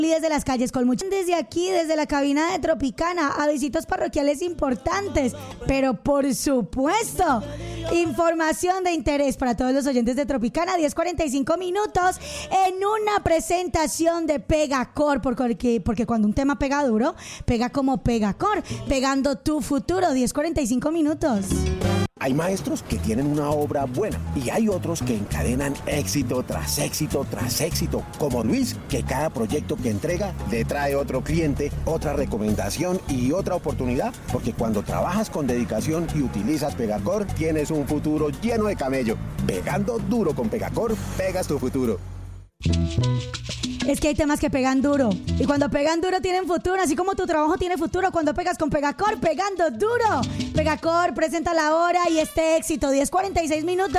desde las calles con mucho. Desde aquí, desde la cabina de Tropicana, avisitos parroquiales importantes, pero por supuesto, información de interés para todos los oyentes de Tropicana. 10:45 minutos en una presentación de Pegacor, porque cuando un tema pega duro, pega como Pegacor, pegando tu futuro. 10:45 minutos. Hay maestros que tienen una obra buena y hay otros que encadenan éxito tras éxito tras éxito, como Luis, que cada proyecto que entrega le trae otro cliente, otra recomendación y otra oportunidad, porque cuando trabajas con dedicación y utilizas Pegacor, tienes un futuro lleno de camello. Pegando duro con Pegacor, pegas tu futuro. Es que hay temas que pegan duro, y cuando pegan duro tienen futuro, así como tu trabajo tiene futuro cuando pegas con Pegacor, pegando duro. Pegacor presenta la hora y este éxito. 10:46 minutos.